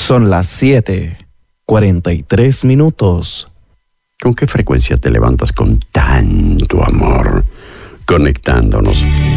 Son las 7:43. ¿Con qué frecuencia te levantas con tanto amor? Conectándonos